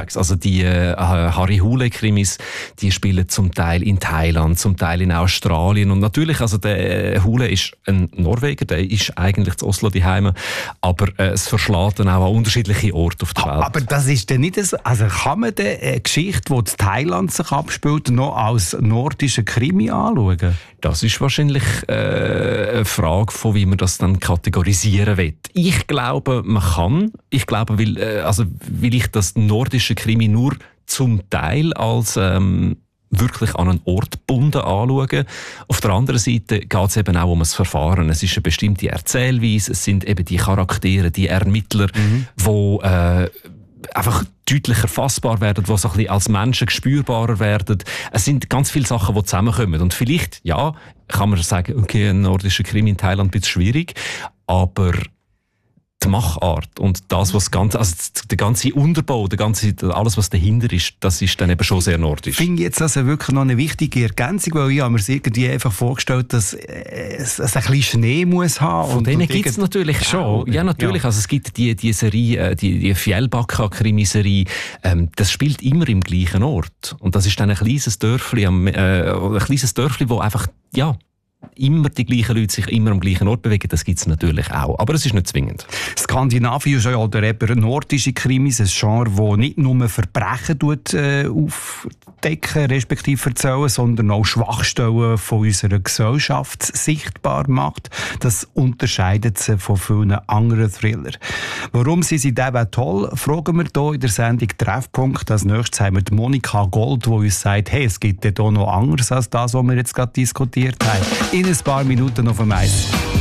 Hashtags. Also die Harry Hule-Krimis, die spielen zum Teil in Thailand, zum Teil in Australien. Und natürlich, also der Hule ist ein Norweger, der ist eigentlich zu Oslo daheim, aber es verschlägt dann auch an unterschiedliche Orte auf der Welt. Aber das ist dann nicht so, also kann man eine Geschichte, die in Thailand sich abspielt, noch als nordischen Krimi anschauen? Das ist wahrscheinlich eine Frage, von wie man das dann kategorisieren will. Ich glaube, man kann. Ich glaube, weil ich das nordische Krimi nur zum Teil als wirklich an einen Ort gebunden anschauen. Auf der anderen Seite geht es eben auch um ein Verfahren. Es ist eine bestimmte Erzählweise, es sind eben die Charaktere, die Ermittler, die einfach deutlicher fassbar werden, die so ein bisschen als Menschen spürbarer werden. Es sind ganz viele Sachen, die zusammenkommen. Und vielleicht, ja, kann man sagen, okay, ein nordischer Krimi in Thailand ist schwierig, aber die Machart und das, was der ganze Unterbau, alles, was dahinter ist, das ist dann eben schon sehr nordisch. Ich finde jetzt also wirklich noch eine wichtige Ergänzung, weil ich habe mir irgendwie einfach vorgestellt, dass es ein bisschen Schnee muss haben. Von denen gibt es natürlich schon. Ja, natürlich. Ja. Also es gibt die Serie, die Fjällbacka-Krimiserie, das spielt immer im gleichen Ort. Und das ist dann ein kleines Dörfli, wo einfach, ja, immer die gleichen Leute sich immer am gleichen Ort bewegen, das gibt es natürlich auch. Aber es ist nicht zwingend. Skandinavien ist ja oder eben nordische Krimis, ein Genre, das nicht nur Verbrechen aufdecken, respektive erzählen, sondern auch Schwachstellen von unserer Gesellschaft sichtbar macht. Das unterscheidet sie von vielen anderen Thrillern. Warum sind sie eben toll, fragen wir hier in der Sendung Treffpunkt. Als nächstes haben wir die Monika Gold, die uns sagt, hey, es gibt ja hier noch anderes als das, was wir jetzt gerade diskutiert haben. In ein paar Minuten auf dem Eis.